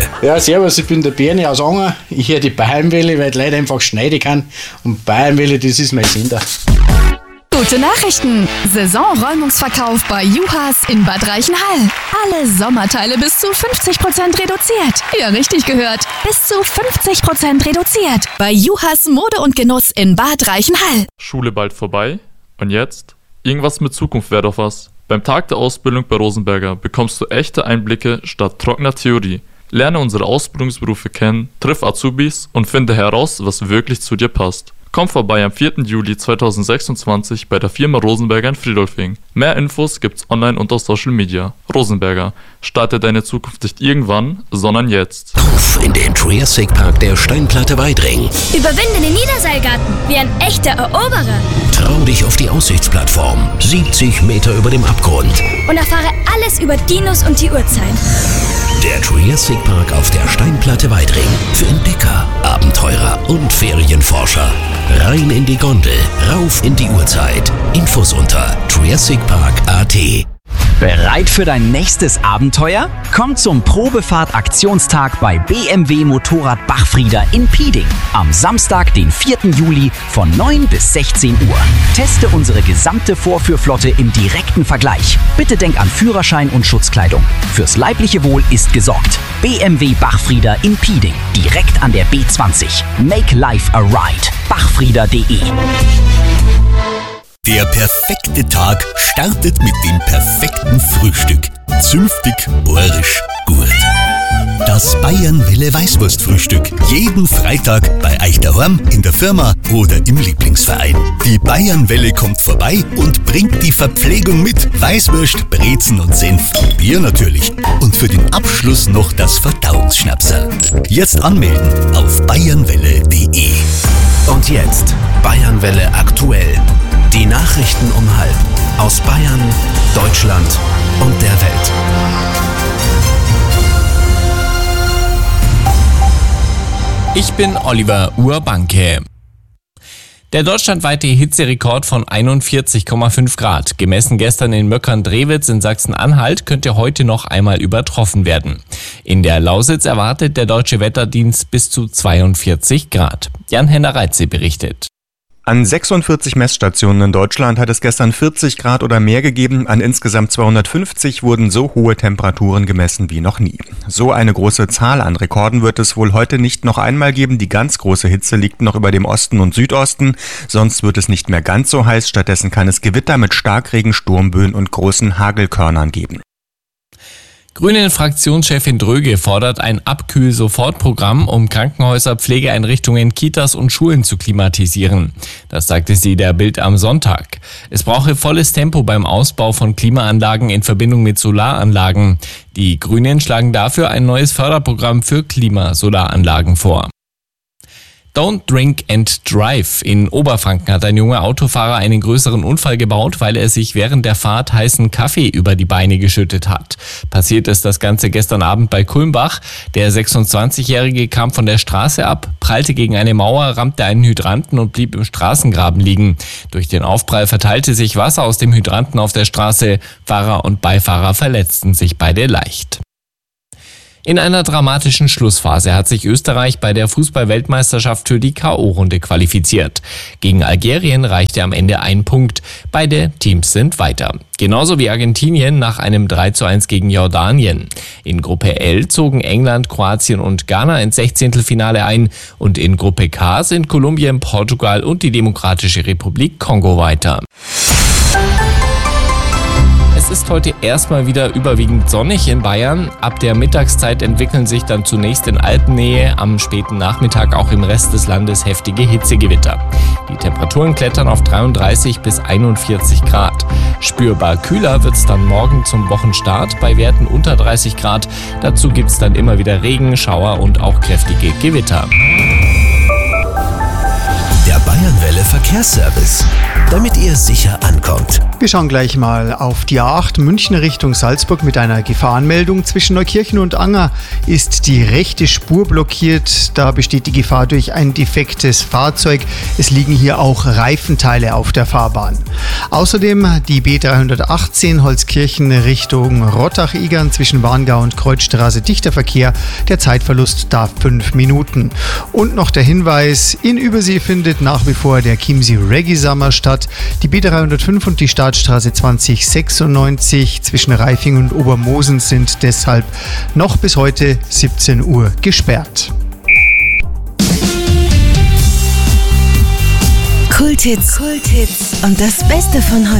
Ja, servus, ich bin der Berni aus Anger. Ich höre die Bayernwelle, weil die Leute einfach schneiden kann. Und Bayernwelle, das ist mein Sender. Gute Nachrichten! Saisonräumungsverkauf bei Juhas in Bad Reichenhall. Alle Sommerteile bis zu 50% reduziert. Ja, richtig gehört. Bis zu 50% reduziert. Bei Juhas Mode und Genuss in Bad Reichenhall. Schule bald vorbei? Und jetzt? Irgendwas mit Zukunft wäre doch was. Beim Tag der Ausbildung bei Rosenberger bekommst du echte Einblicke statt trockener Theorie. Lerne unsere Ausbildungsberufe kennen, triff Azubis und finde heraus, was wirklich zu dir passt. Komm vorbei am 4. Juli 2026 bei der Firma Rosenberger in Friedolfing. Mehr Infos gibt's online und auf Social Media. Rosenberger, starte deine Zukunft nicht irgendwann, sondern jetzt. Auf in den Triassic Park der Steinplatte Weidring. Überwinde den Niederseilgarten wie ein echter Eroberer. Trau dich auf die Aussichtsplattform, 70 Meter über dem Abgrund. Und erfahre alles über Dinos und die Urzeit. Der Triassic Park auf der Steinplatte Weidring. Für Entdecker, Abenteurer und Ferienforscher. Rein in die Gondel, rauf in die Urzeit. Infos unter triassicpark.at. Bereit für dein nächstes Abenteuer? Komm zum Probefahrt-Aktionstag bei BMW Motorrad Bachfrieder in Pieding. Am Samstag, den 4. Juli von 9 bis 16 Uhr. Teste unsere gesamte Vorführflotte im direkten Vergleich. Bitte denk an Führerschein und Schutzkleidung. Fürs leibliche Wohl ist gesorgt. BMW Bachfrieder in Pieding. Direkt an der B20. Make life a ride. Bachfrieder.de. Der perfekte Tag startet mit dem perfekten Frühstück. Zünftig, bohrisch, gut. Das Bayernwelle Weißwurstfrühstück. Jeden Freitag bei euch daheim, in der Firma oder im Lieblingsverein. Die Bayernwelle kommt vorbei und bringt die Verpflegung mit. Weißwurst, Brezen und Senf. Bier natürlich. Und für den Abschluss noch das Verdauungsschnapsal. Jetzt anmelden auf bayernwelle.de. Und jetzt Bayernwelle aktuell. Die Nachrichten um 12:30 aus Bayern, Deutschland und der Welt. Ich bin Oliver Urbanke. Der deutschlandweite Hitzerekord von 41,5 Grad, gemessen gestern in Möckern-Drewitz in Sachsen-Anhalt, könnte heute noch einmal übertroffen werden. In der Lausitz erwartet der Deutsche Wetterdienst bis zu 42 Grad. Jan-Henner Reitze berichtet. An 46 Messstationen in Deutschland hat es gestern 40 Grad oder mehr gegeben. An insgesamt 250 wurden so hohe Temperaturen gemessen wie noch nie. So eine große Zahl an Rekorden wird es wohl heute nicht noch einmal geben. Die ganz große Hitze liegt noch über dem Osten und Südosten. Sonst wird es nicht mehr ganz so heiß. Stattdessen kann es Gewitter mit Starkregen, Sturmböen und großen Hagelkörnern geben. Grünen-Fraktionschefin Dröge fordert ein Abkühl-Sofortprogramm, um Krankenhäuser, Pflegeeinrichtungen, Kitas und Schulen zu klimatisieren. Das sagte sie der Bild am Sonntag. Es brauche volles Tempo beim Ausbau von Klimaanlagen in Verbindung mit Solaranlagen. Die Grünen schlagen dafür ein neues Förderprogramm für Klimasolaranlagen vor. Don't Drink and Drive. In Oberfranken hat ein junger Autofahrer einen größeren Unfall gebaut, weil er sich während der Fahrt heißen Kaffee über die Beine geschüttet hat. Passiert ist das Ganze gestern Abend bei Kulmbach. Der 26-Jährige kam von der Straße ab, prallte gegen eine Mauer, rammte einen Hydranten und blieb im Straßengraben liegen. Durch den Aufprall verteilte sich Wasser aus dem Hydranten auf der Straße. Fahrer und Beifahrer verletzten sich beide leicht. In einer dramatischen Schlussphase hat sich Österreich bei der Fußball-Weltmeisterschaft für die K.O.-Runde qualifiziert. Gegen Algerien reichte am Ende ein Punkt. Beide Teams sind weiter. Genauso wie Argentinien nach einem 3:1 gegen Jordanien. In Gruppe L zogen England, Kroatien und Ghana ins 16. ein und in Gruppe K sind Kolumbien, Portugal und die Demokratische Republik Kongo weiter. Es ist heute erstmal wieder überwiegend sonnig in Bayern. Ab der Mittagszeit entwickeln sich dann zunächst in Alpennähe, am späten Nachmittag auch im Rest des Landes heftige Hitzegewitter. Die Temperaturen klettern auf 33 bis 41 Grad. Spürbar kühler wird es dann morgen zum Wochenstart bei Werten unter 30 Grad. Dazu gibt es dann immer wieder Regen, Schauer und auch kräftige Gewitter. Der Bayernwelle Welle Verkehrsservice, damit ihr sicher ankommt. Wir schauen gleich mal auf die A8 München Richtung Salzburg mit einer Gefahrenmeldung. Zwischen Neukirchen und Anger ist die rechte Spur blockiert. Da besteht die Gefahr durch ein defektes Fahrzeug. Es liegen hier auch Reifenteile auf der Fahrbahn. Außerdem die B318 Holzkirchen Richtung Rottach-Egern zwischen Warngau und Kreuzstraße dichter Verkehr. Der Zeitverlust darf 5 Minuten. Und noch der Hinweis, in Übersee findet nach wie vor der Chiemsee Reggae Summer statt. Die B305 und die Staatsstraße 2096 zwischen Reifing und Obermosen sind deshalb noch bis heute 17 Uhr gesperrt. Kulthits und das Beste von heute.